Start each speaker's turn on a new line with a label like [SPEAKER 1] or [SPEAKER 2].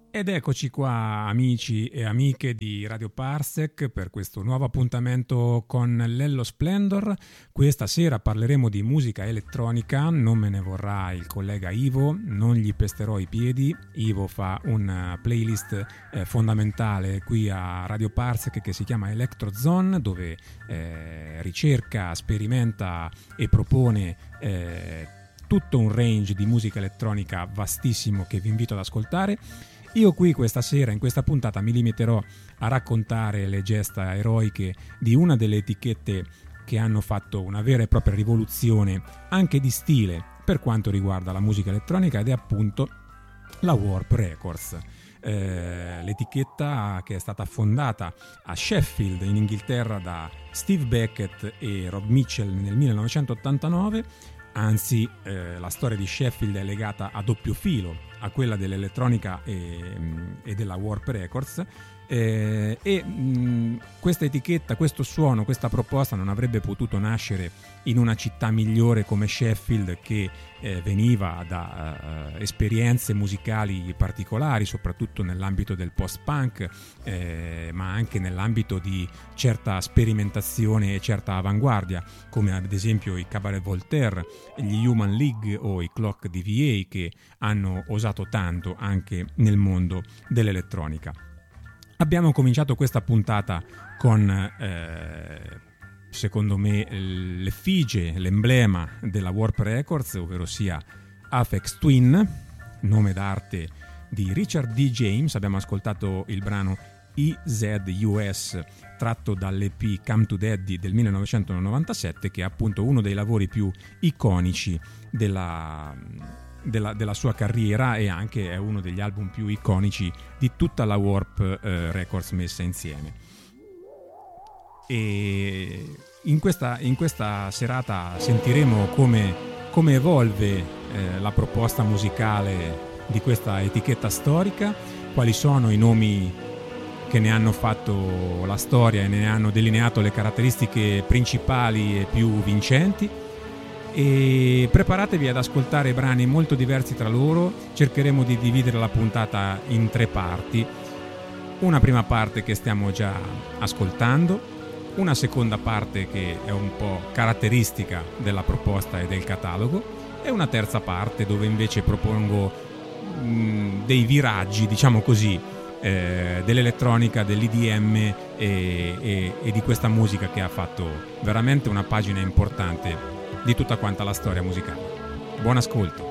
[SPEAKER 1] Ed eccoci qua, amici e amiche di Radio Parsec, per questo nuovo appuntamento con Lello Splendor. Questa sera parleremo di musica elettronica, non me ne vorrà il collega Ivo, non gli pesterò i piedi. Ivo fa una playlist fondamentale qui a Radio Parsec che si chiama Electro Zone, dove ricerca, sperimenta e propone tutto un range di musica elettronica vastissimo che vi invito ad ascoltare. Io qui questa sera, in questa puntata, mi limiterò a raccontare le gesta eroiche di una delle etichette che hanno fatto una vera e propria rivoluzione anche di stile per quanto riguarda la musica elettronica, ed è appunto la Warp Records. L'etichetta che è stata fondata a Sheffield in Inghilterra da Steve Beckett e Rob Mitchell nel 1989. Anzi, la storia di Sheffield è legata a doppio filo a quella dell'elettronica e della Warp Records, questa etichetta, questo suono, questa proposta non avrebbe potuto nascere in una città migliore come Sheffield, che veniva da esperienze musicali particolari, soprattutto nell'ambito del post-punk, ma anche nell'ambito di certa sperimentazione e certa avanguardia, come ad esempio i Cabaret Voltaire, gli Human League o i Clock DVA, che hanno osato tanto anche nel mondo dell'elettronica. Abbiamo cominciato questa puntata con, secondo me, l'effigie, l'emblema della Warp Records, ovvero sia Aphex Twin, nome d'arte di Richard D. James. Abbiamo ascoltato il brano EZUS, tratto dall'EP Come to Daddy del 1997, che è appunto uno dei lavori più iconici della sua carriera, e anche è uno degli album più iconici di tutta la Warp Records messa insieme. E in questa serata sentiremo come evolve la proposta musicale di questa etichetta storica, quali sono i nomi che ne hanno fatto la storia e ne hanno delineato le caratteristiche principali e più vincenti. E preparatevi ad ascoltare brani molto diversi tra loro. Cercheremo di dividere la puntata in 3 parti: una prima parte che stiamo già ascoltando, una seconda parte che è un po' caratteristica della proposta e del catalogo, e una terza parte dove invece propongo dei viraggi, diciamo così, dell'elettronica, dell'EDM e di questa musica che ha fatto veramente una pagina importante di tutta quanta la storia musicale. Buon ascolto.